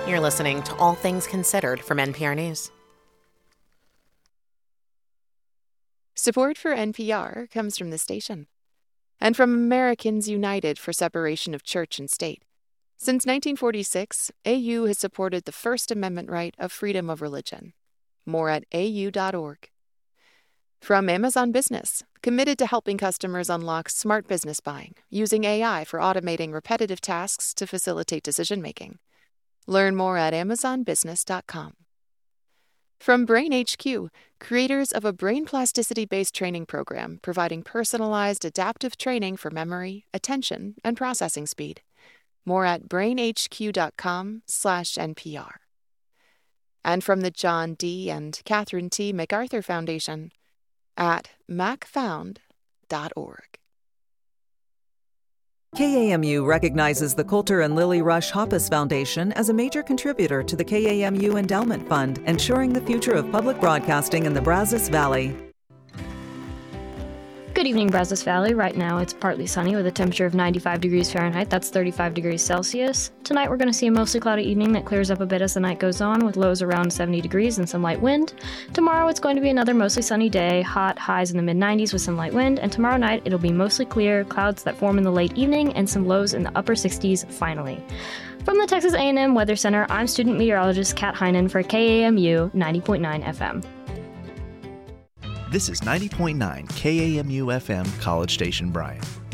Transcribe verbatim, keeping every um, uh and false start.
You're listening to All Things Considered from N P R News. Support for N P R comes from the station and from Americans United for Separation of Church and State. Since nineteen forty-six, A U has supported the First Amendment right of freedom of religion. More at A U dot org. From Amazon Business, committed to helping customers unlock smart business buying, using A I for automating repetitive tasks to facilitate decision-making. Learn more at amazon business dot com. From Brain H Q, creators of a brain plasticity-based training program providing personalized adaptive training for memory, attention, and processing speed. More at brain h q dot com slash N P R. And from the John D. and Catherine T. MacArthur Foundation at mac found dot org. K A M U recognizes the Coulter and Lily Rush Hoppus Foundation as a major contributor to the K A M U Endowment Fund, ensuring the future of public broadcasting in the Brazos Valley. Good evening, Brazos Valley. Right now it's partly sunny with a temperature of ninety-five degrees Fahrenheit. That's thirty-five degrees Celsius. Tonight we're going to see a mostly cloudy evening that clears up a bit as the night goes on with lows around seventy degrees and some light wind. Tomorrow it's going to be another mostly sunny day, hot highs in the mid nineties with some light wind, and tomorrow night it'll be mostly clear, clouds that form in the late evening, and some lows in the upper sixties finally. From the Texas A and M Weather Center, I'm student meteorologist Kat Heinen for K A M U ninety point nine F M. This is ninety point nine K A M U F M College Station Bryan.